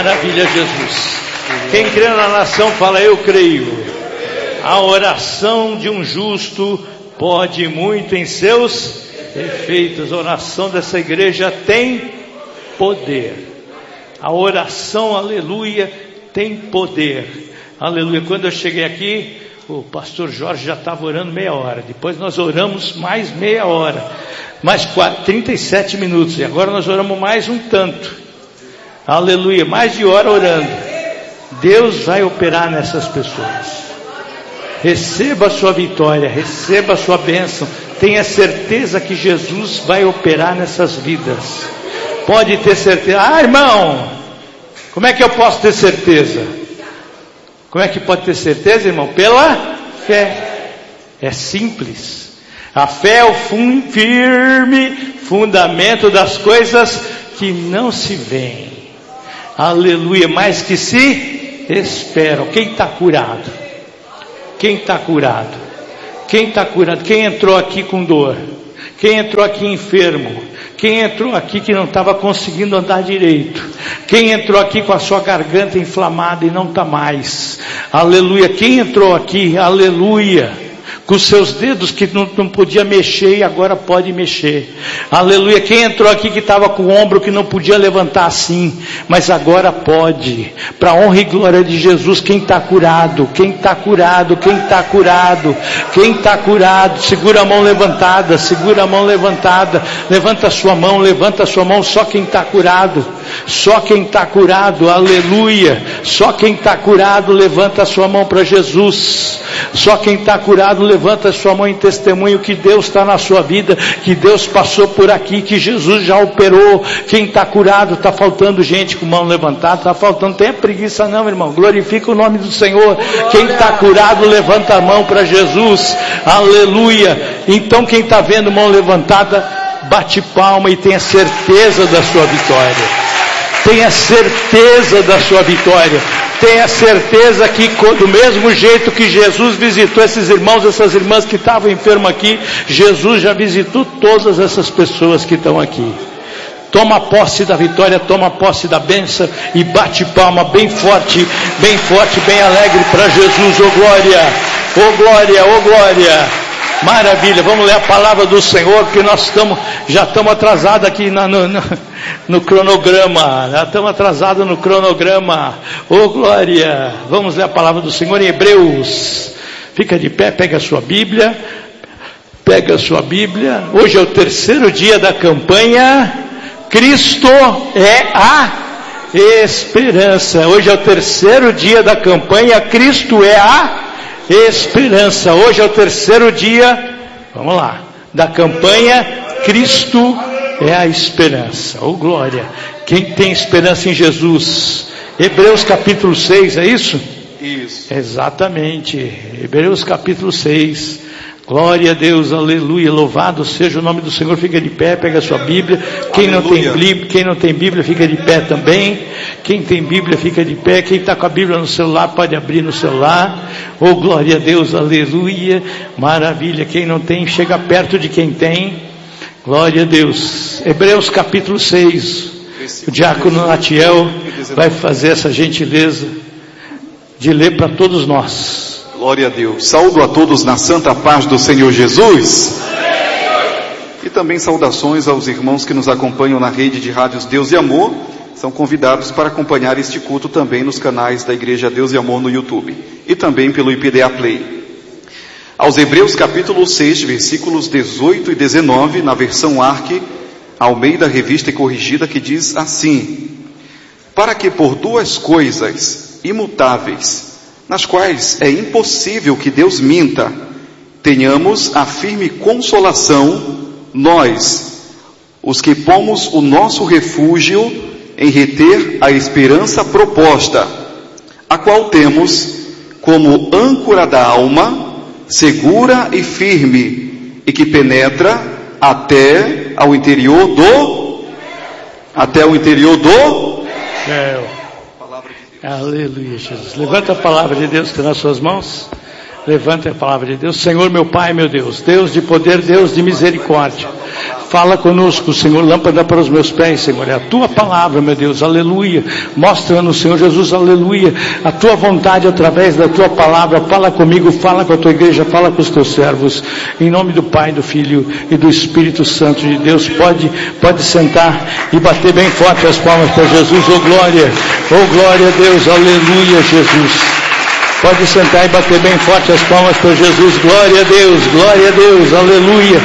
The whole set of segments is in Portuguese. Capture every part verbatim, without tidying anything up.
Maravilha, Jesus. Quem crê na nação fala, eu creio. A oração de um justo pode muito em seus efeitos. A oração dessa igreja tem poder. A oração, aleluia, tem poder. Aleluia. Quando eu cheguei aqui, o pastor Jorge já estava orando meia hora. Depois nós oramos mais meia hora. Mais trinta e sete minutos. E agora nós oramos mais um tanto. Aleluia. Mais de hora orando. Deus vai operar nessas pessoas. Receba a sua vitória. Receba a sua bênção. Tenha certeza que Jesus vai operar nessas vidas. Pode ter certeza. Ah, irmão, como é que eu posso ter certeza? Como é que pode ter certeza, irmão? Pela fé. É simples. A fé é o fun- firme fundamento das coisas que não se veem. Aleluia, mas que se esperam. Quem está curado? Quem está curado? Quem está curado? Quem entrou aqui com dor? Quem entrou aqui enfermo? Quem entrou aqui que não estava conseguindo andar direito? Quem entrou aqui com a sua garganta inflamada e não está mais? Aleluia. Quem entrou aqui, aleluia, com os seus dedos que não, não podia mexer e agora pode mexer? Aleluia. Quem entrou aqui que estava com o ombro que não podia levantar assim, mas agora pode? Para a honra e glória de Jesus. Quem está curado? Quem está curado? Quem está curado? Quem está curado? Segura a mão levantada, segura a mão levantada, levanta a sua mão, levanta a sua mão. Só quem está curado, só quem está curado, aleluia. Só quem está curado, levanta a sua mão para Jesus. Só quem está curado, levanta a sua mão em testemunho que Deus está na sua vida, que Deus passou por aqui, que Jesus já operou. Quem está curado, está faltando gente com mão levantada, está faltando, tenha preguiça não, irmão, glorifica o nome do Senhor. Quem está curado, levanta a mão para Jesus, aleluia. Então quem está vendo mão levantada, bate palma e tenha certeza da sua vitória. Tenha certeza da sua vitória. Tenha certeza que do mesmo jeito que Jesus visitou esses irmãos, essas irmãs que estavam enfermas aqui, Jesus já visitou todas essas pessoas que estão aqui. Toma posse da vitória, toma posse da bênção e bate palma bem forte, bem forte, bem alegre para Jesus. Ô glória, ô glória, ô glória. Maravilha, vamos ler a palavra do Senhor, porque nós estamos, já estamos atrasados aqui na, no, no, no cronograma, já estamos atrasados no cronograma. Ô glória, vamos ler a palavra do Senhor em Hebreus. Fica de pé, pega a sua Bíblia, pega a sua Bíblia. Hoje é o terceiro dia da campanha Cristo é a esperança. Hoje é o terceiro dia da campanha Cristo é a esperança. Hoje é o terceiro dia, vamos lá, da campanha Cristo é a esperança. Oh glória, quem tem esperança em Jesus? Hebreus capítulo seis, é isso? Isso. Exatamente, Hebreus capítulo seis. Glória a Deus, aleluia, louvado seja o nome do Senhor. Fica de pé, pega a sua Bíblia. Quem não tem Bíblia, quem não tem Bíblia fica de pé também. Quem tem Bíblia fica de pé. Quem está com a Bíblia no celular pode abrir no celular. Oh glória a Deus, aleluia, maravilha. Quem não tem, chega perto de quem tem. Glória a Deus. Hebreus capítulo seis. O diácono Natiel vai fazer essa gentileza de ler para todos nós. Glória a Deus. Saúdo a todos na santa paz do Senhor Jesus. E também saudações aos irmãos que nos acompanham na rede de rádios Deus e Amor. São convidados para acompanhar este culto também nos canais da Igreja Deus e Amor no YouTube. E também pelo I P D A Play. Aos Hebreus capítulo seis, versículos dezoito e dezenove, na versão Arque, Almeida Revista e Corrigida, que diz assim: para que por duas coisas imutáveis, nas quais é impossível que Deus minta, tenhamos a firme consolação, nós, os que pomos o nosso refúgio em reter a esperança proposta, a qual temos como âncora da alma, segura e firme, e que penetra até ao interior do, até o interior do céu. Aleluia, Jesus. Levanta a palavra de Deus que está nas suas mãos. Levanta a palavra de Deus. Senhor, meu Pai, meu Deus, Deus de poder, Deus de misericórdia. Fala conosco, Senhor, lâmpada para os meus pés, Senhor, é a tua palavra, meu Deus, aleluia. Mostra-nos, Senhor Jesus, aleluia, a tua vontade através da tua palavra. Fala comigo, fala com a tua igreja, fala com os teus servos, em nome do Pai, do Filho e do Espírito Santo de Deus. Pode, pode sentar e bater bem forte as palmas para Jesus. Oh glória, oh glória a Deus, aleluia, Jesus. Pode sentar e bater bem forte as palmas para Jesus. Glória a Deus, glória a Deus, aleluia.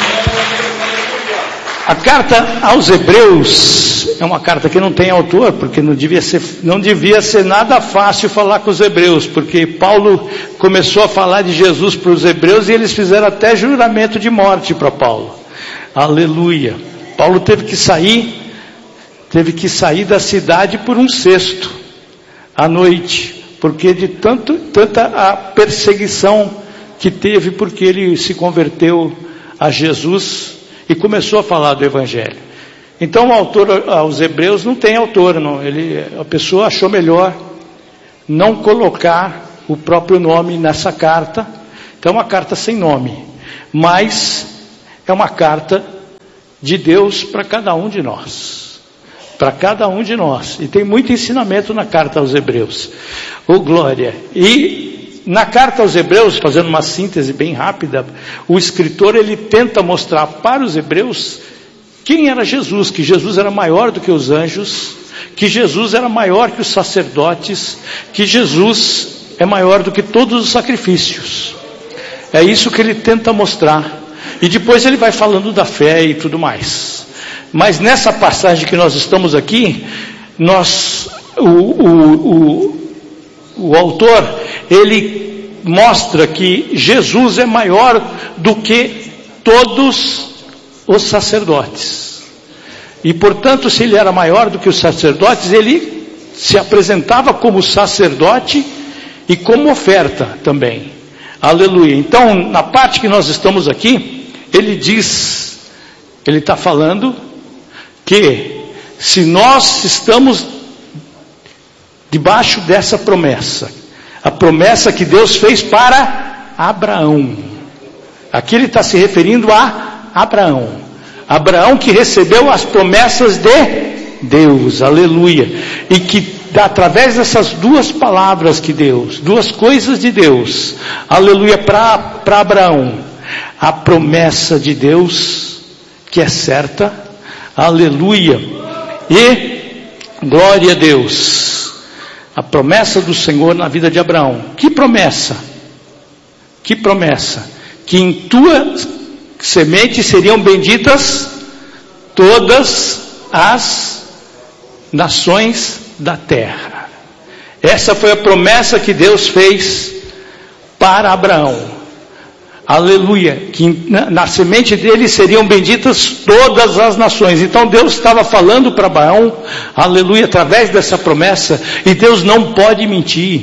A carta aos Hebreus é uma carta que não tem autor, porque não devia ser, não devia ser nada fácil falar com os hebreus, porque Paulo começou a falar de Jesus para os hebreus e eles fizeram até juramento de morte para Paulo. Aleluia. Paulo teve que sair, teve que sair da cidade por um cesto, à noite, porque de tanto, tanta a perseguição que teve, porque ele se converteu a Jesus e começou a falar do Evangelho. Então o autor aos Hebreus não tem autor, não. Ele, a pessoa achou melhor não colocar o próprio nome nessa carta. Então é uma carta sem nome, mas é uma carta de Deus para cada um de nós, para cada um de nós, e tem muito ensinamento na carta aos Hebreus. Oh glória! E na carta aos Hebreus, fazendo uma síntese bem rápida, o escritor ele tenta mostrar para os hebreus quem era Jesus, que Jesus era maior do que os anjos, que Jesus era maior que os sacerdotes, que Jesus é maior do que todos os sacrifícios. É isso que ele tenta mostrar. E depois ele vai falando da fé e tudo mais. Mas nessa passagem que nós estamos aqui, nós, o, o, o, o autor, ele mostra que Jesus é maior do que todos os sacerdotes. E portanto, se ele era maior do que os sacerdotes, ele se apresentava como sacerdote e como oferta também. Aleluia. Então, na parte que nós estamos aqui, ele diz, ele está falando que se nós estamos debaixo dessa promessa, a promessa que Deus fez para Abraão. Aqui ele está se referindo a Abraão. Abraão que recebeu as promessas de Deus, aleluia. E que através dessas duas palavras que Deus, duas coisas de Deus, aleluia, para Abraão, a promessa de Deus, que é certa, aleluia, e glória a Deus. A promessa do Senhor na vida de Abraão. Que promessa? Que promessa? Que em tua semente seriam benditas todas as nações da terra. Essa foi a promessa que Deus fez para Abraão. Aleluia, que na, na semente dele seriam benditas todas as nações. Então Deus estava falando para Abraão, aleluia, através dessa promessa, e Deus não pode mentir.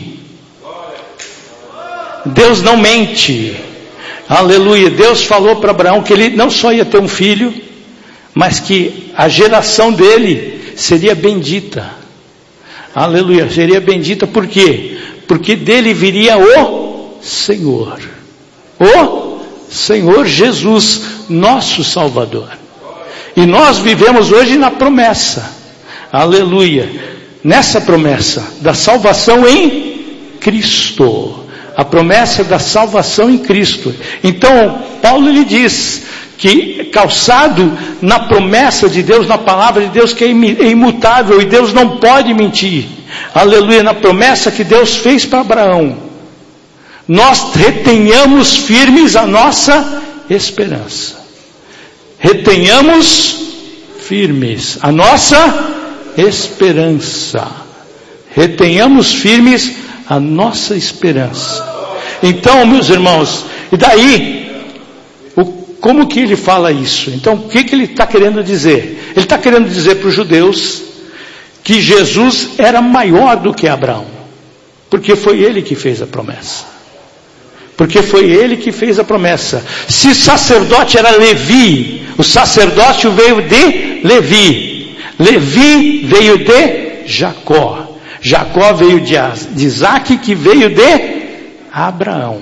Deus não mente. Aleluia, Deus falou para Abraão que ele não só ia ter um filho, mas que a geração dele seria bendita. Aleluia, seria bendita por quê? Porque dele viria o Senhor. O Senhor Jesus, nosso Salvador. E nós vivemos hoje na promessa, aleluia, nessa promessa da salvação em Cristo, a promessa da salvação em Cristo. Então Paulo lhe diz que calçado na promessa de Deus, na palavra de Deus, que é imutável e Deus não pode mentir, aleluia, na promessa que Deus fez para Abraão, nós retenhamos firmes a nossa esperança. Retenhamos firmes a nossa esperança. Retenhamos firmes a nossa esperança. Então, meus irmãos, e daí, o, como que ele fala isso? Então, o que, que ele está querendo dizer? Ele está querendo dizer para os judeus que Jesus era maior do que Abraão, porque foi ele que fez a promessa. Porque foi ele que fez a promessa. Se sacerdote era Levi, o sacerdócio veio de Levi. Levi veio de Jacó. Jacó veio de Isaac, que veio de Abraão.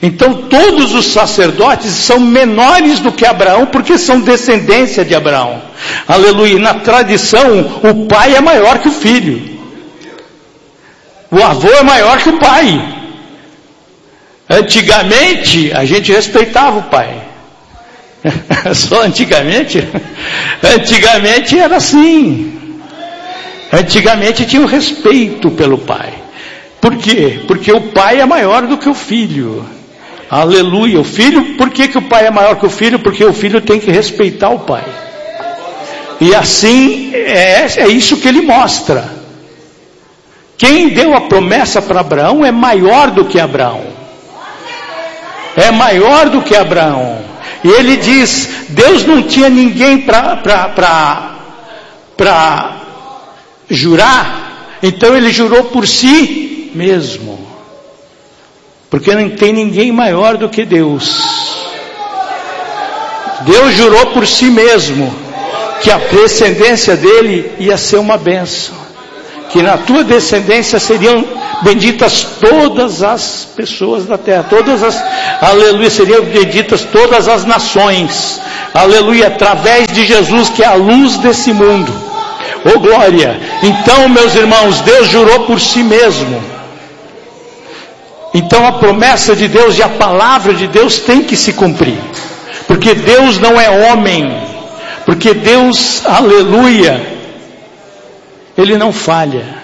Então todos os sacerdotes são menores do que Abraão, porque são descendência de Abraão. Aleluia. Na tradição, o pai é maior que o filho. O avô é maior que o pai. Antigamente, a gente respeitava o pai. Só antigamente? Antigamente era assim. Antigamente tinha um respeito pelo pai. Por quê? Porque o pai é maior do que o filho. Aleluia. O filho, por que que o pai é maior que o filho? Porque o filho tem que respeitar o pai. E assim, é, é isso que ele mostra. Quem deu a promessa para Abraão é maior do que Abraão. É maior do que Abraão. E ele diz, Deus não tinha ninguém para para jurar, então ele jurou por si mesmo. Porque não tem ninguém maior do que Deus. Deus jurou por si mesmo que a descendência dele ia ser uma bênção. Que na tua descendência seriam benditas todas as pessoas da terra, todas as, aleluia, seriam benditas todas as nações, aleluia, através de Jesus, que é a luz desse mundo. Oh glória! Então, meus irmãos, Deus jurou por si mesmo. Então a promessa de Deus e a palavra de Deus tem que se cumprir, porque Deus não é homem, porque Deus, aleluia, Ele não falha.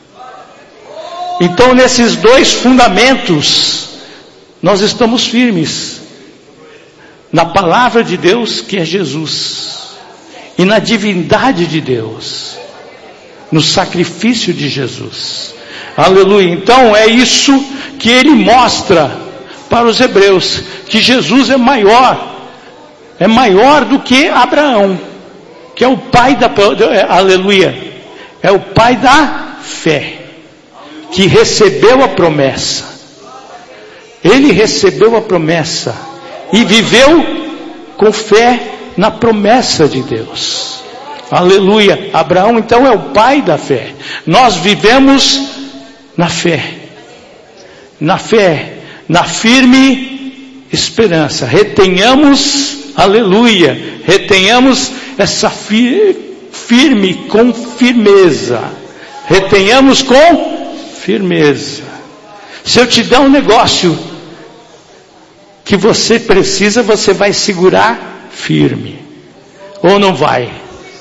Então nesses dois fundamentos nós estamos firmes, na palavra de Deus, que é Jesus, e na divindade de Deus, no sacrifício de Jesus. Aleluia. Então é isso que ele mostra para os hebreus, que Jesus é maior, é maior do que Abraão, que é o pai da, aleluia, é o pai da fé, que recebeu a promessa. Ele recebeu a promessa e viveu com fé na promessa de Deus. Aleluia. Abraão então é o pai da fé. Nós vivemos na fé, na fé, na firme esperança. Retenhamos, aleluia, retenhamos essa fi, firme com firmeza. Retenhamos com firmeza. Se eu te der um negócio que você precisa, você vai segurar firme, ou não vai?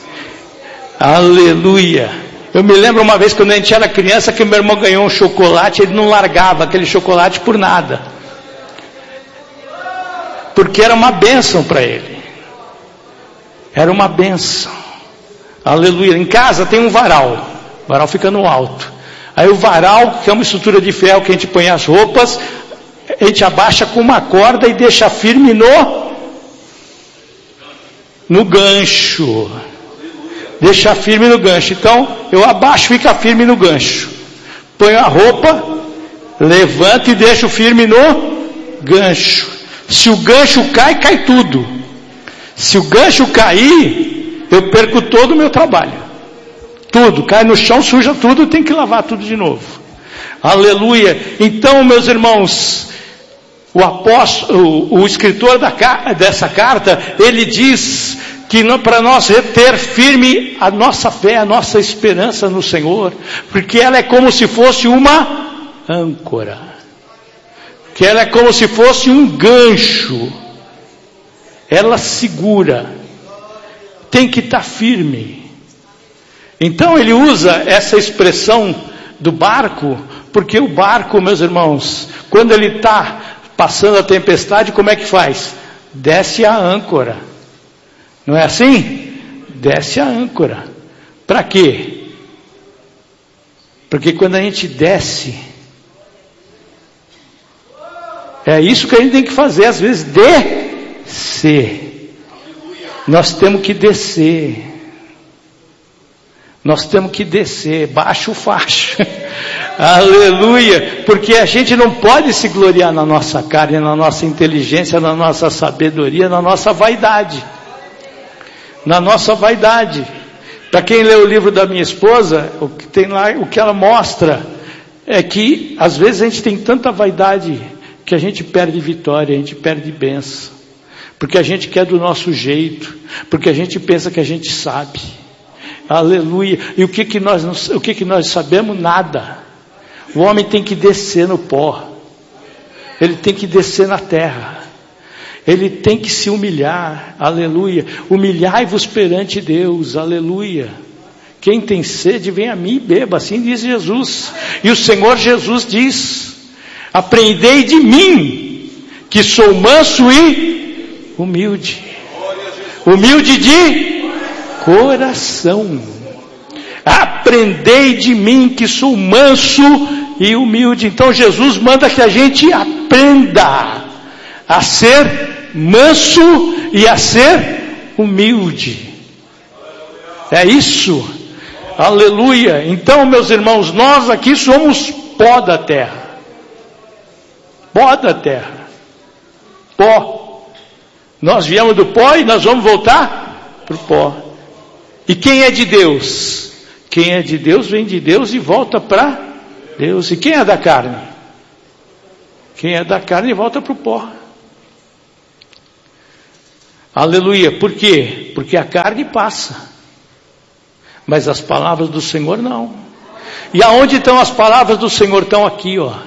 Aleluia. Eu me lembro uma vez quando a gente era criança, que meu irmão ganhou um chocolate, ele não largava aquele chocolate por nada, porque era uma bênção para ele, era uma bênção. Aleluia. Em casa tem um varal, o varal fica no alto. Aí o varal, que é uma estrutura de ferro que a gente põe as roupas, a gente abaixa com uma corda e deixa firme no no gancho. Deixa firme no gancho. Então eu abaixo, fica firme no gancho. Ponho a roupa, levanto e deixo firme no gancho. Se o gancho cai, cai tudo. Se o gancho cair, eu perco todo o meu trabalho. Tudo, cai no chão, suja tudo, tem que lavar tudo de novo. Aleluia. Então, meus irmãos, o apóstolo, o, o escritor da, dessa carta, ele diz que para nós reter firme a nossa fé, a nossa esperança no Senhor, porque ela é como se fosse uma âncora, que ela é como se fosse um gancho, ela segura, tem que estar firme. Então ele usa essa expressão do barco, porque o barco, meus irmãos, quando ele está passando a tempestade, como é que faz? Desce a âncora. Não é assim? Desce a âncora. Para quê? Porque quando a gente desce, é isso que a gente tem que fazer, às vezes, descer. Nós temos que descer. Nós temos que descer, baixa o facho. Aleluia. Porque a gente não pode se gloriar na nossa carne, na nossa inteligência, na nossa sabedoria, na nossa vaidade. Na nossa vaidade. Para quem lê o livro da minha esposa, o que tem lá, o que ela mostra é que às vezes a gente tem tanta vaidade Porque a gente perde vitória, a gente perde bênção. Porque a gente quer do nosso jeito. Porque a gente pensa que a gente sabe. Aleluia. E o que que nós, o que que nós sabemos? Nada. O homem tem que descer no pó. Ele tem que descer na terra. Ele tem que se humilhar. Aleluia. Humilhai-vos perante Deus. Aleluia. Quem tem sede, vem a mim e beba. Assim diz Jesus. E o Senhor Jesus diz: aprendei de mim, que sou manso e humilde. Humilde de coração. Aprendei de mim, que sou manso e humilde. Então Jesus manda que a gente aprenda a ser manso e a ser humilde. É isso. Aleluia. Então, meus irmãos, nós aqui somos pó da terra. Pó da terra. Pó. Nós viemos do pó e nós vamos voltar para o pó. E quem é de Deus? Quem é de Deus vem de Deus e volta para Deus. E quem é da carne? Quem é da carne volta para o pó. Aleluia. Por quê? Porque a carne passa. Mas as palavras do Senhor não. E aonde estão as palavras do Senhor? Estão aqui, ó.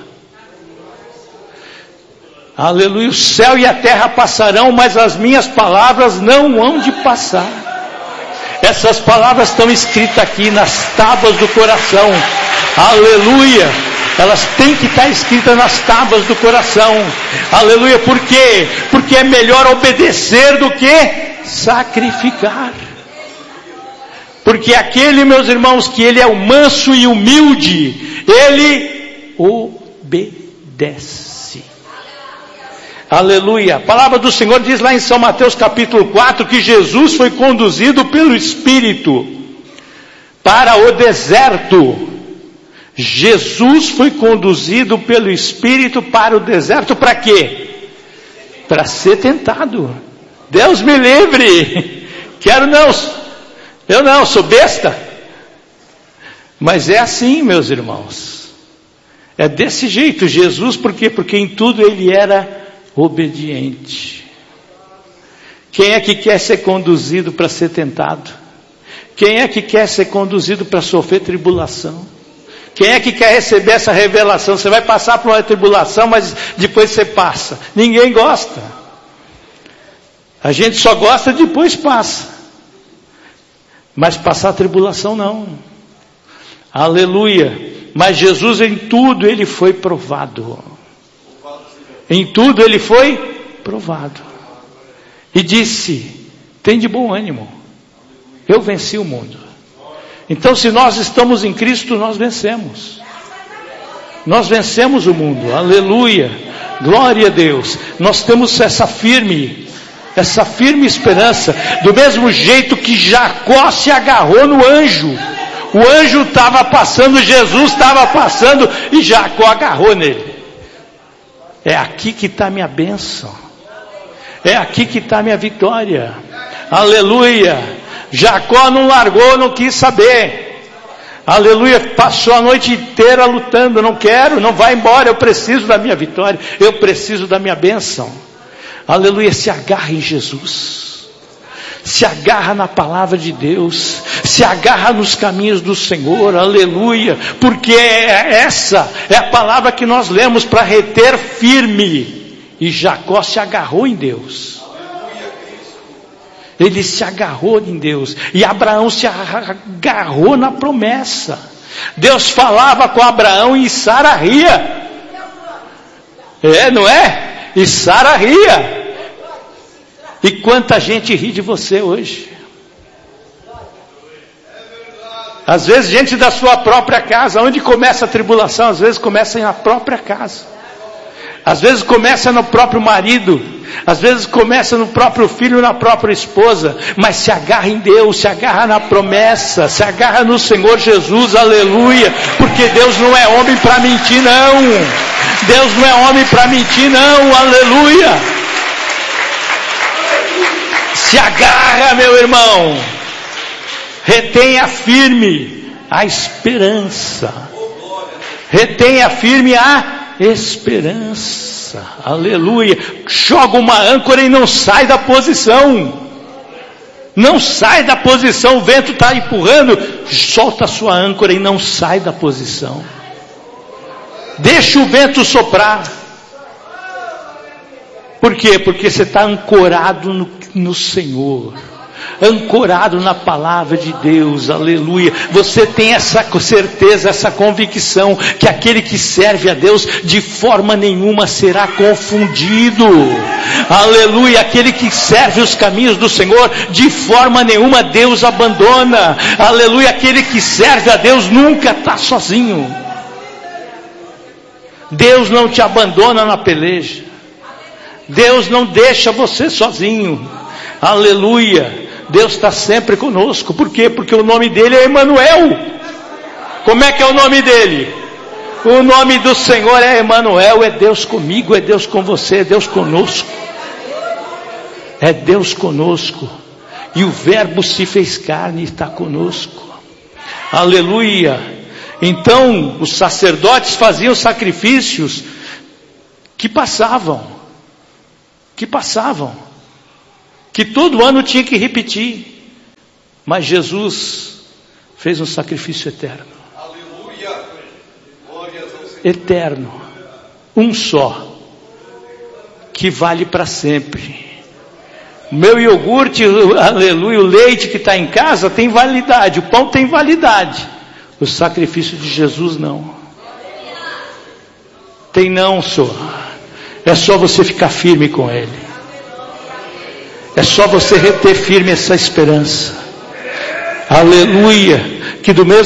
Aleluia. O céu e a terra passarão, mas as minhas palavras não hão de passar. Essas palavras estão escritas aqui nas tábuas do coração. Aleluia. Elas têm que estar escritas nas tábuas do coração. Aleluia. Por quê? Porque é melhor obedecer do que sacrificar. Porque aquele, meus irmãos, que ele é o manso e humilde, ele obedece. Aleluia. A palavra do Senhor diz lá em São Mateus capítulo quatro, que Jesus foi conduzido pelo Espírito para o deserto. Jesus foi conduzido pelo Espírito para o deserto, para quê? Para ser tentado. Deus me livre. Quero não. Eu não, sou besta. Mas é assim, meus irmãos. É desse jeito. Jesus, por quê? Porque em tudo ele era obediente. Quem é que quer ser conduzido para ser tentado? Quem é que quer ser conduzido para sofrer tribulação? Quem é que quer receber essa revelação? Você vai passar por uma tribulação, mas depois você passa. Ninguém gosta. A gente só gosta, depois passa. Mas passar a tribulação não. Aleluia. Mas Jesus em tudo ele foi provado. Em tudo ele foi provado. E disse: tem de bom ânimo. Eu venci o mundo. Então, se nós estamos em Cristo, nós vencemos. Nós vencemos o mundo. Aleluia. Glória a Deus. Nós temos essa firme Essa firme esperança, do mesmo jeito que Jacó se agarrou no anjo. O anjo estava passando, Jesus estava passando e Jacó agarrou nele. É aqui que está minha bênção. É aqui que está minha vitória. Aleluia. Jacó não largou, não quis saber. Aleluia. Passou a noite inteira lutando. Não quero, não vai embora. Eu preciso da minha vitória. Eu preciso da minha bênção. Aleluia, se agarra em Jesus, se agarra na palavra de Deus, se agarra nos caminhos do Senhor, aleluia, porque essa é a palavra que nós lemos para reter firme, e Jacó se agarrou em Deus, ele se agarrou em Deus, e Abraão se agarrou na promessa. Deus falava com Abraão e Sara ria, é, não é? E Sara ria. E quanta gente ri de você hoje. Às vezes gente da sua própria casa. Onde começa a tribulação? Às vezes começa na própria casa. Às vezes começa no próprio marido. Às vezes começa no próprio filho, na própria esposa. Mas se agarra em Deus, se agarra na promessa, se agarra no Senhor Jesus, aleluia. Porque Deus não é homem para mentir, não. Deus não é homem para mentir, não, aleluia. Se agarra, meu irmão. Retenha firme a esperança. Retenha firme a esperança. graça. Aleluia. Joga uma âncora e não sai da posição. Não sai da posição. O vento está empurrando. Solta a sua âncora e não sai da posição. Deixa o vento soprar. Por quê? Porque você está ancorado no, no Senhor. Ancorado na palavra de Deus, aleluia. Você tem essa certeza, essa convicção, que aquele que serve a Deus, de forma nenhuma será confundido, aleluia. Aquele que serve os caminhos do Senhor, de forma nenhuma Deus abandona, aleluia. Aquele que serve a Deus nunca está sozinho. Deus não te abandona na peleja, Deus não deixa você sozinho, aleluia. Deus está sempre conosco. Por quê? Porque o nome dele é Emanuel. Como é que é o nome dele? O nome do Senhor é Emanuel. É Deus comigo, é Deus com você, é Deus conosco. É Deus conosco. E o verbo se fez carne e está conosco. Aleluia. Então os sacerdotes faziam sacrifícios que passavam. Que passavam. Que todo ano tinha que repetir. Mas Jesus fez um sacrifício eterno. Aleluia. Eterno. Um só. Que vale para sempre. O meu iogurte, aleluia, o leite que está em casa tem validade. O pão tem validade. O sacrifício de Jesus não. Tem não, Senhor. É só você ficar firme com Ele. É só você reter firme essa esperança. Aleluia. Que do mesmo